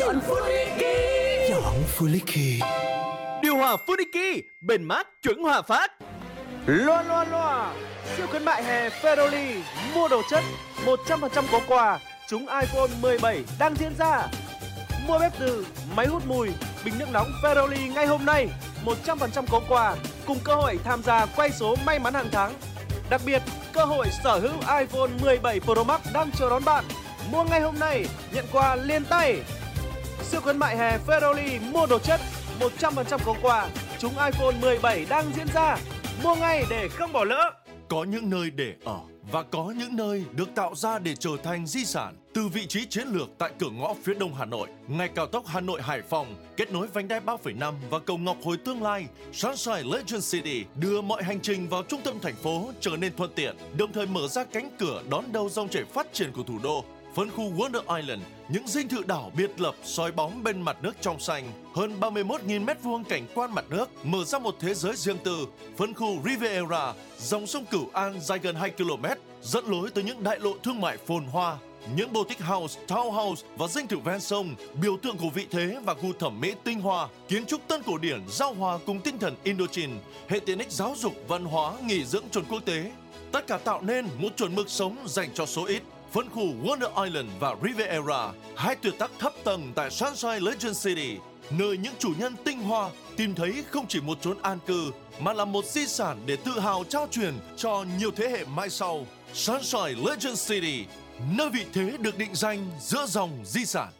Chọn Funiki. Chọn Funiki. Điều hòa Funiki, bền mát chuẩn hòa phát. Loa siêu khuyến mại hè Ferroli, mua đồ chất 100% có quà, trúng iPhone 17 đang diễn ra. Mua bếp từ, máy hút mùi, bình nước nóng Ferroli ngay hôm nay, 100% có quà, cùng cơ hội tham gia quay số may mắn hàng tháng. Đặc biệt, cơ hội sở hữu iPhone 17 Pro Max đang chờ đón bạn. Mua ngay hôm nay, nhận quà liền tay. Siêu khuyến mại hè Ferroli, mua đồ chất 100% có quà, trúng iPhone 17 đang diễn ra. Mua ngay để không bỏ lỡ. Có những nơi để ở và có những nơi được tạo ra để trở thành di sản. Từ vị trí chiến lược tại cửa ngõ phía đông Hà Nội, ngay cao tốc Hà Nội - Hải Phòng, kết nối vành đai 3,5 và cầu Ngọc Hồi tương lai, Sunshine Legend City đưa mọi hành trình vào trung tâm thành phố trở nên thuận tiện, đồng thời mở ra cánh cửa đón đầu dòng chảy phát triển của thủ đô. Phân khu Wonder Island, những dinh thự đảo biệt lập soi bóng bên mặt nước trong xanh, hơn 31.000 m2 cảnh quan mặt nước, mở ra một thế giới riêng tư. Phân khu Riviera, dòng sông Cửu An dài gần 2 km, dẫn lối tới những đại lộ thương mại phồn hoa. Những boutique house, townhouse và dinh thự ven sông, biểu tượng của vị thế và gu thẩm mỹ tinh hoa, kiến trúc tân cổ điển giao hòa cùng tinh thần Indochine, hệ tiện ích giáo dục, văn hóa, nghỉ dưỡng chuẩn quốc tế. Tất cả tạo nên một chuẩn mực sống dành cho số ít. Phân khu Wonder Island và Riviera, hai tuyệt tác thấp tầng tại Sunshine Legend City, nơi những chủ nhân tinh hoa tìm thấy không chỉ một chốn an cư, mà là một di sản để tự hào trao truyền cho nhiều thế hệ mai sau. Sunshine Legend City, nơi vị thế được định danh giữa dòng di sản.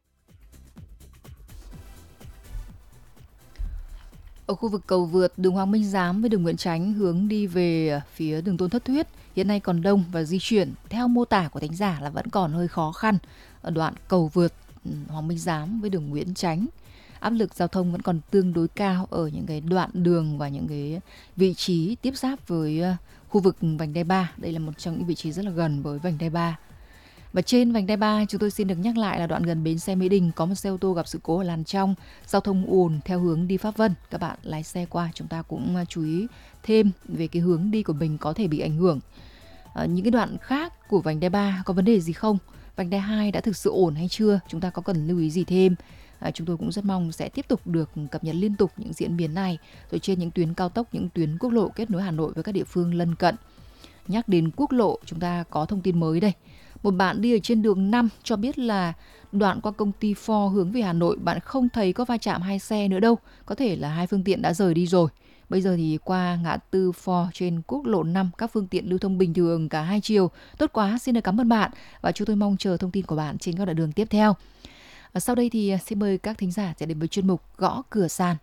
Ở khu vực cầu vượt đường Hoàng Minh Giám với đường Nguyễn Chánh hướng đi về phía đường Tôn Thất Thuyết hiện nay còn đông và di chuyển theo mô tả của thính giả là vẫn còn hơi khó khăn ở đoạn cầu vượt Hoàng Minh Giám với đường Nguyễn Chánh. Áp lực giao thông vẫn còn tương đối cao ở những cái đoạn đường và những cái vị trí tiếp giáp với khu vực vành đai 3. Đây là một trong những vị trí rất là gần với vành đai 3. Và trên vành đai 3, chúng tôi xin được nhắc lại là đoạn gần bến xe Mỹ Đình có một xe ô tô gặp sự cố ở làn trong, giao thông ùn theo hướng đi Pháp Vân. Các bạn lái xe qua chúng ta cũng chú ý thêm về cái hướng đi của mình có thể bị ảnh hưởng. Những cái đoạn khác của vành đai 3 có vấn đề gì không? Vành đai 2 đã thực sự ổn hay chưa? Chúng ta có cần lưu ý gì thêm? Chúng tôi cũng rất mong sẽ tiếp tục được cập nhật liên tục những diễn biến này rồi trên những tuyến cao tốc, những tuyến quốc lộ kết nối Hà Nội với các địa phương lân cận. Nhắc đến quốc lộ, chúng ta có thông tin mới đây. Một bạn đi ở trên đường 5 cho biết là đoạn qua công ty Ford hướng về Hà Nội bạn không thấy có va chạm hai xe nữa đâu. Có thể là hai phương tiện đã rời đi rồi. Bây giờ thì qua ngã tư Ford trên quốc lộ 5, các phương tiện lưu thông bình thường cả hai chiều. Tốt quá, xin được cảm ơn bạn và chúng tôi mong chờ thông tin của bạn trên các đoạn đường tiếp theo. Sau đây thì xin mời các thính giả sẽ đến với chuyên mục Gõ Cửa Sàn.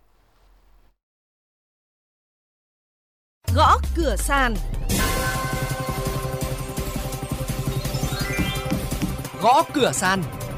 Gõ Cửa Sàn. Gõ Cửa Sàn.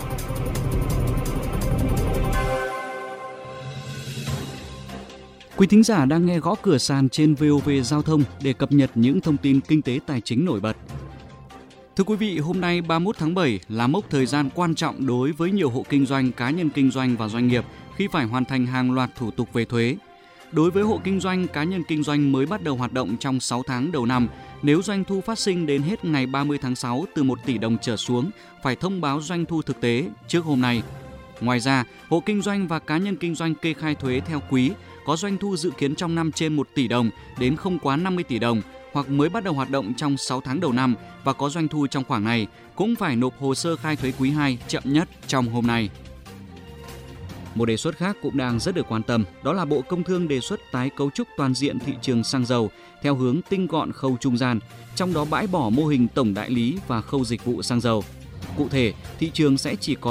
Quý thính giả đang nghe Gõ Cửa Sàn trên VOV Giao thông để cập nhật những thông tin kinh tế tài chính nổi bật. Thưa quý vị, hôm nay 31 tháng 7 là mốc thời gian quan trọng đối với nhiều hộ kinh doanh, cá nhân kinh doanh và doanh nghiệp khi phải hoàn thành hàng loạt thủ tục về thuế. Đối với hộ kinh doanh, cá nhân kinh doanh mới bắt đầu hoạt động trong 6 tháng đầu năm, nếu doanh thu phát sinh đến hết ngày 30 tháng 6 từ 1 tỷ đồng trở xuống, phải thông báo doanh thu thực tế trước hôm nay. Ngoài ra, hộ kinh doanh và cá nhân kinh doanh kê khai thuế theo quý, có doanh thu dự kiến trong năm trên 1 tỷ đồng đến không quá 50 tỷ đồng, hoặc mới bắt đầu hoạt động trong 6 tháng đầu năm và có doanh thu trong khoảng này, cũng phải nộp hồ sơ khai thuế quý 2 chậm nhất trong hôm nay. Một đề xuất khác cũng đang rất được quan tâm, đó là Bộ Công Thương đề xuất tái cấu trúc toàn diện thị trường xăng dầu theo hướng tinh gọn khâu trung gian, trong đó bãi bỏ mô hình tổng đại lý và khâu dịch vụ xăng dầu. Cụ thể, thị trường sẽ chỉ còn